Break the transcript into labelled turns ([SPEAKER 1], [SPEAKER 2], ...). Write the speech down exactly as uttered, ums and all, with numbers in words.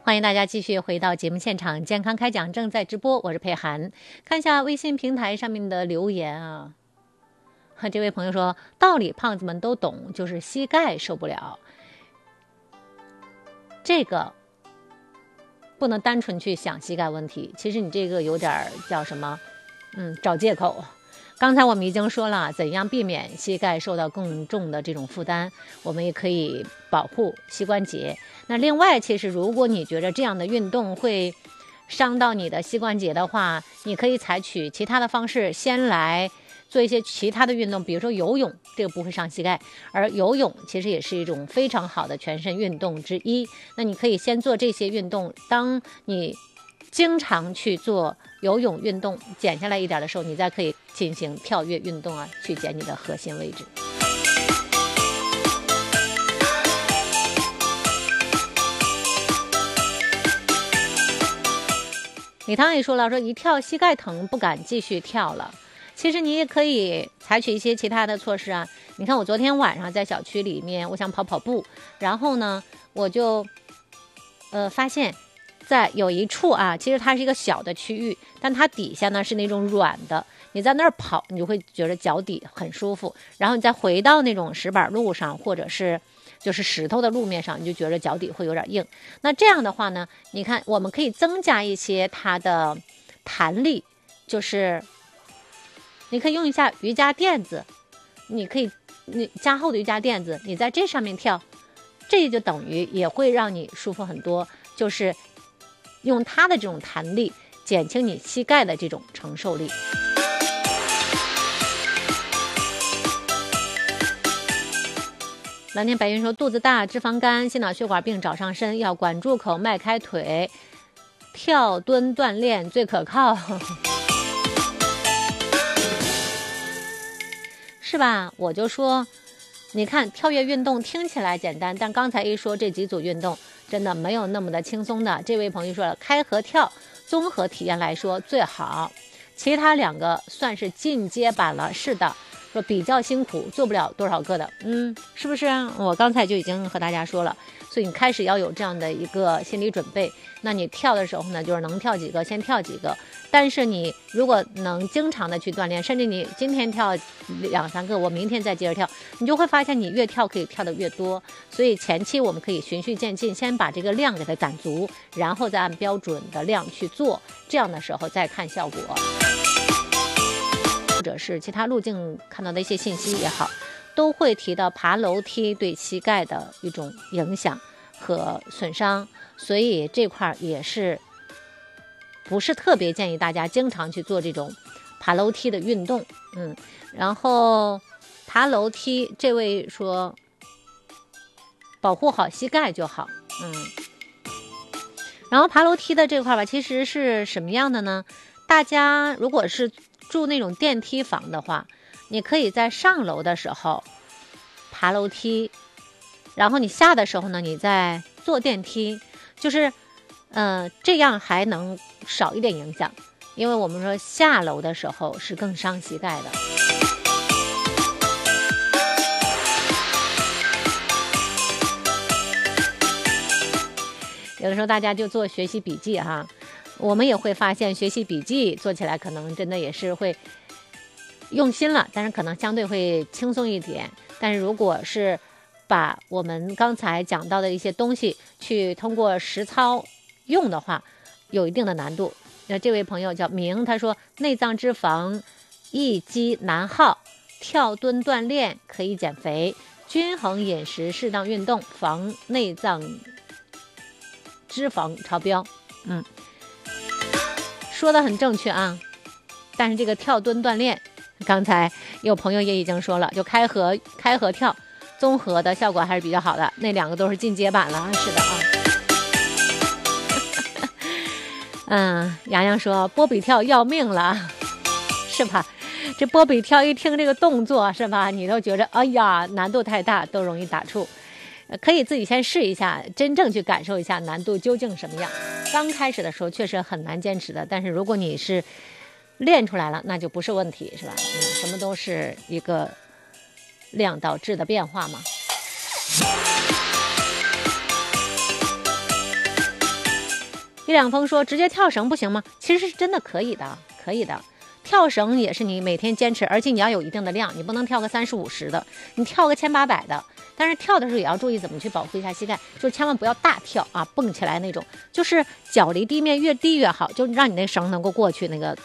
[SPEAKER 1] 欢迎大家继续回到节目现场，健康开讲正在直播，我是佩涵。看一下微信平台上面的留言啊，这位朋友说，道理胖子们都懂，就是膝盖受不了。这个不能单纯去想膝盖问题，其实你这个有点叫什么，嗯，找借口。刚才我们已经说了，怎样避免膝盖受到更重的这种负担，我们也可以保护膝关节。那另外，其实如果你觉得这样的运动会伤到你的膝关节的话，你可以采取其他的方式，先来做一些其他的运动，比如说游泳，这个不会伤膝盖，而游泳其实也是一种非常好的全身运动之一。那你可以先做这些运动，当你经常去做游泳运动减下来一点的时候，你再可以进行跳跃运动啊，去减你的核心位置。李汤也说了，说一跳膝盖疼，不敢继续跳了。其实你也可以采取一些其他的措施啊。你看我昨天晚上在小区里面，我想跑跑步，然后呢我就呃发现在有一处啊，其实它是一个小的区域，但它底下呢是那种软的，你在那儿跑你就会觉得脚底很舒服，然后你再回到那种石板路上或者是就是石头的路面上，你就觉得脚底会有点硬。那这样的话呢，你看我们可以增加一些它的弹力，就是你可以用一下瑜伽垫子，你可以你加厚的瑜伽垫子，你在这上面跳，这就等于也会让你舒服很多，就是用它的这种弹力减轻你膝盖的这种承受力。蓝天白云说，肚子大、脂肪肝、心脑血管病找上身，要管住口、迈开腿，跳蹲锻炼最可靠。是吧？我就说你看跳跃运动听起来简单，但刚才一说这几组运动真的没有那么的轻松的。这位朋友说了，开合跳综合体验来说最好，其他两个算是进阶版了。是的，说比较辛苦，做不了多少个的。嗯，是不是啊？我刚才就已经和大家说了，所以你开始要有这样的一个心理准备。那你跳的时候呢，就是能跳几个先跳几个，但是你如果能经常的去锻炼，甚至你今天跳两三个，我明天再接着跳，你就会发现你越跳可以跳得越多。所以前期我们可以循序渐进，先把这个量给它攒足，然后再按标准的量去做，这样的时候再看效果。或者是其他路径看到的一些信息也好，都会提到爬楼梯对膝盖的一种影响和损伤，所以这块也是不是特别建议大家经常去做这种爬楼梯的运动。嗯，然后爬楼梯，这位说保护好膝盖就好。嗯，然后爬楼梯的这块吧，其实是什么样的呢？大家如果是住那种电梯房的话，你可以在上楼的时候爬楼梯，然后你下的时候呢，你再坐电梯，就是呃，这样还能少一点影响，因为我们说下楼的时候是更伤膝盖的。有的时候大家就做学习笔记哈，我们也会发现学习笔记做起来可能真的也是会用心了，但是可能相对会轻松一点。但是如果是把我们刚才讲到的一些东西去通过实操用的话，有一定的难度。那这位朋友叫明，他说内脏脂肪易积难耗，跳蹲锻炼可以减肥，均衡饮食适当运动防内脏脂肪超标。嗯，说的很正确啊。但是这个跳蹲锻炼，刚才有朋友也已经说了，就开合开合跳综合的效果还是比较好的，那两个都是进阶版了。是的啊。嗯，洋洋说波比跳要命了，是吧？这波比跳一听这个动作是吧，你都觉得哎呀难度太大，都容易打怵。可以自己先试一下，真正去感受一下难度究竟什么样。刚开始的时候确实很难坚持的，但是如果你是练出来了，那就不是问题，是吧？嗯，什么都是一个量导质的变化嘛。 一两峰说直接跳绳不行吗？其实是真的可以的，可以的。跳绳也是你每天坚持，而且你要有一定的量，你不能跳个三十五十的，你跳个千八百的。但是跳的时候也要注意怎么去保护一下膝盖，就千万不要大跳啊，蹦起来那种，就是脚离地面越低越好，就让你那绳能够过去那个